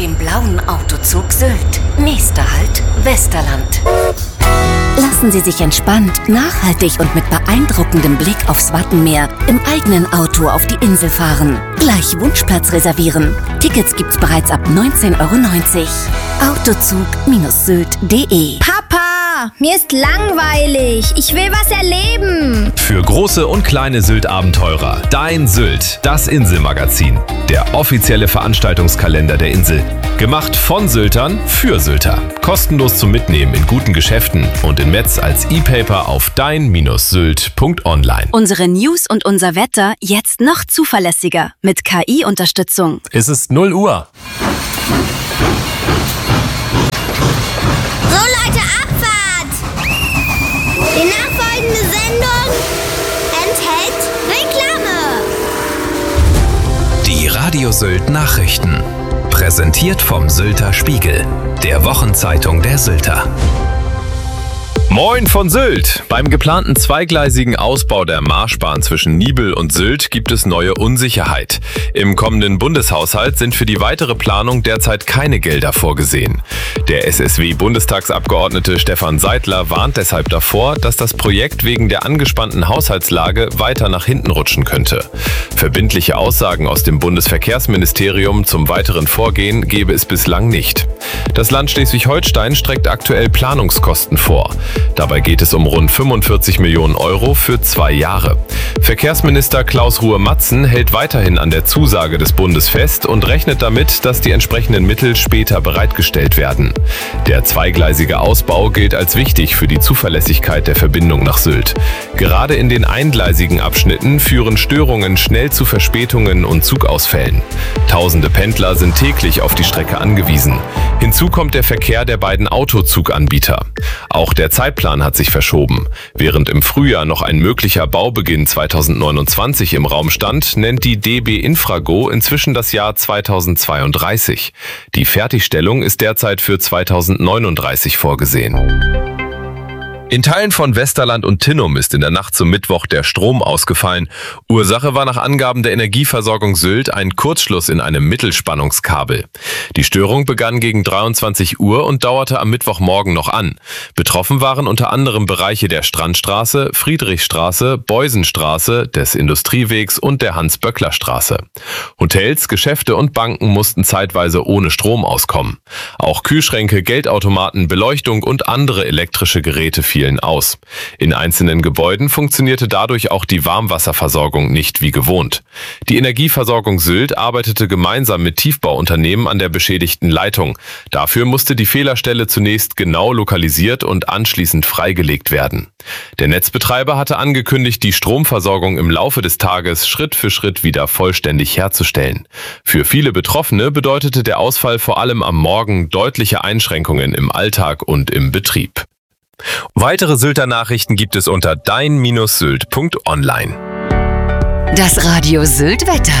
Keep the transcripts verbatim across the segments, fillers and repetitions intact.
dem blauen Autozug Sylt. Nächster Halt, Westerland. Lassen Sie sich entspannt, nachhaltig und mit beeindruckendem Blick aufs Wattenmeer im eigenen Auto auf die Insel fahren. Gleich Wunschplatz reservieren. Tickets gibt's bereits ab neunzehn Euro neunzig. Autozug Sylt punkt de. Papa, mir ist langweilig. Ich will was erleben. Für große und kleine Sylt-Abenteurer. Dein Sylt, das Inselmagazin. Der offizielle Veranstaltungskalender der Insel. Gemacht von Syltern für Sylter. Kostenlos zum Mitnehmen in guten Geschäften und in Metz als E-Paper auf dein Sylt punkt online. Unsere News und unser Wetter jetzt noch zuverlässiger mit K I-Unterstützung. Es ist null Uhr. So Leute, Abfahrt! Die nachfolgende Sendung enthält Reklame. Die Radio Sylt Nachrichten. Präsentiert vom Sylter Spiegel, der Wochenzeitung der Sylter. Moin von Sylt! Beim geplanten zweigleisigen Ausbau der Marschbahn zwischen Nibel und Sylt gibt es neue Unsicherheit. Im kommenden Bundeshaushalt sind für die weitere Planung derzeit keine Gelder vorgesehen. Der S S W-Bundestagsabgeordnete Stefan Seidler warnt deshalb davor, dass das Projekt wegen der angespannten Haushaltslage weiter nach hinten rutschen könnte. Verbindliche Aussagen aus dem Bundesverkehrsministerium zum weiteren Vorgehen gebe es bislang nicht. Das Land Schleswig-Holstein streckt aktuell Planungskosten vor. Dabei geht es um rund fünfundvierzig Millionen Euro für zwei Jahre. Verkehrsminister Klaus Ruhe-Matzen hält weiterhin an der Zusage des Bundes fest und rechnet damit, dass die entsprechenden Mittel später bereitgestellt werden. Der zweigleisige Ausbau gilt als wichtig für die Zuverlässigkeit der Verbindung nach Sylt. Gerade in den eingleisigen Abschnitten führen Störungen schnell zu Verspätungen und Zugausfällen. Tausende Pendler sind täglich auf die Strecke angewiesen. Hinzu kommt der Verkehr der beiden Autozuganbieter. Auch der Zeitplan hat sich verschoben. Während im Frühjahr noch ein möglicher Baubeginn zweitausendneunundzwanzig im Raum stand, nennt die D B Infrago inzwischen das Jahr zweitausendzweiunddreißig. Die Fertigstellung ist derzeit für zweitausendneununddreißig vorgesehen. In Teilen von Westerland und Tinnum ist in der Nacht zum Mittwoch der Strom ausgefallen. Ursache war nach Angaben der Energieversorgung Sylt ein Kurzschluss in einem Mittelspannungskabel. Die Störung begann gegen dreiundzwanzig Uhr und dauerte am Mittwochmorgen noch an. Betroffen waren unter anderem Bereiche der Strandstraße, Friedrichstraße, Beusenstraße, des Industriewegs und der Hans-Böckler-Straße. Hotels, Geschäfte und Banken mussten zeitweise ohne Strom auskommen. Auch Kühlschränke, Geldautomaten, Beleuchtung und andere elektrische Geräte fielen aus. In einzelnen Gebäuden funktionierte dadurch auch die Warmwasserversorgung nicht wie gewohnt. Die Energieversorgung Sylt arbeitete gemeinsam mit Tiefbauunternehmen an der beschädigten Leitung. Dafür musste die Fehlerstelle zunächst genau lokalisiert und anschließend freigelegt werden. Der Netzbetreiber hatte angekündigt, die Stromversorgung im Laufe des Tages Schritt für Schritt wieder vollständig herzustellen. Für viele Betroffene bedeutete der Ausfall vor allem am Morgen deutliche Einschränkungen im Alltag und im Betrieb. Weitere Sylter Nachrichten gibt es unter dein Sylt punkt online. Das Radio Sylt Wetter.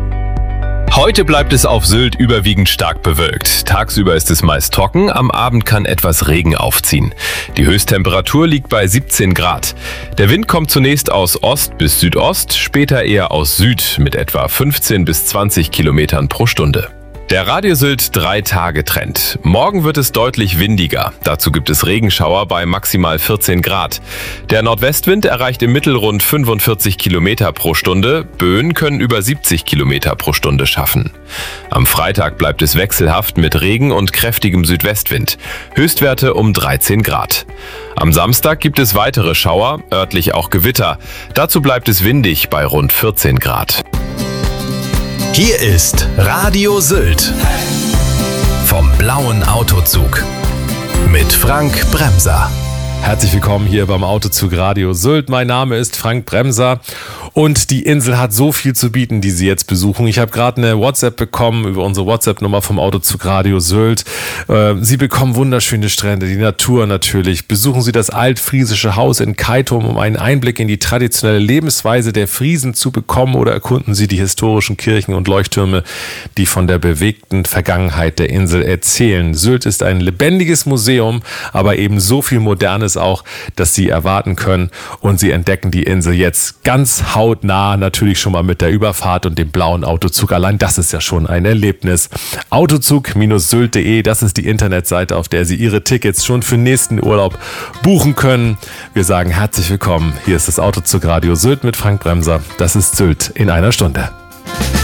Heute bleibt es auf Sylt überwiegend stark bewölkt. Tagsüber ist es meist trocken, am Abend kann etwas Regen aufziehen. Die Höchsttemperatur liegt bei siebzehn Grad. Der Wind kommt zunächst aus Ost bis Südost, später eher aus Süd mit etwa fünfzehn bis zwanzig Kilometern pro Stunde. Der Radio Sylt drei Tage Trend. Morgen wird es deutlich windiger. Dazu gibt es Regenschauer bei maximal vierzehn Grad. Der Nordwestwind erreicht im Mittel rund fünfundvierzig Kilometer pro Stunde. Böen können über siebzig Kilometer pro Stunde schaffen. Am Freitag bleibt es wechselhaft mit Regen und kräftigem Südwestwind. Höchstwerte um dreizehn Grad. Am Samstag gibt es weitere Schauer, örtlich auch Gewitter. Dazu bleibt es windig bei rund vierzehn Grad. Hier ist Radio Sylt vom blauen Autozug mit Frank Bremser. Herzlich willkommen hier beim Autozug Radio Sylt. Mein Name ist Frank Bremser und die Insel hat so viel zu bieten, die Sie jetzt besuchen. Ich habe gerade eine WhatsApp bekommen über unsere WhatsApp-Nummer vom Autozug Radio Sylt. Sie bekommen wunderschöne Strände, die Natur natürlich. Besuchen Sie das altfriesische Haus in Keitum, um einen Einblick in die traditionelle Lebensweise der Friesen zu bekommen, oder erkunden Sie die historischen Kirchen und Leuchttürme, die von der bewegten Vergangenheit der Insel erzählen. Sylt ist ein lebendiges Museum, aber eben so viel Modernes auch, dass Sie erwarten können, und Sie entdecken die Insel jetzt ganz hautnah hautnah natürlich schon mal mit der Überfahrt und dem blauen Autozug. Allein das ist ja schon ein Erlebnis. Autozug Sylt punkt de, das ist die Internetseite, auf der Sie Ihre Tickets schon für nächsten Urlaub buchen können. Wir sagen herzlich willkommen. Hier ist das Autozug Radio Sylt mit Frank Bremser. Das ist Sylt in einer Stunde.